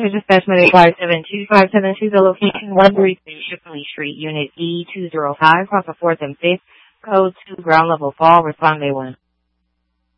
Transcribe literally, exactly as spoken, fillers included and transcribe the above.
for dispatch medic five seven two five seven two, the location one thirty-three Shipley Street, Unit E two zero five, across the fourth and fifth, code two, ground level fall, respond May one.